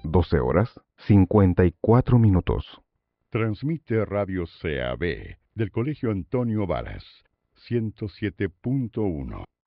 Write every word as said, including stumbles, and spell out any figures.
doce horas, cincuenta y cuatro minutos. Transmite Radio C A B del Colegio Antonio Varas, ciento siete punto uno.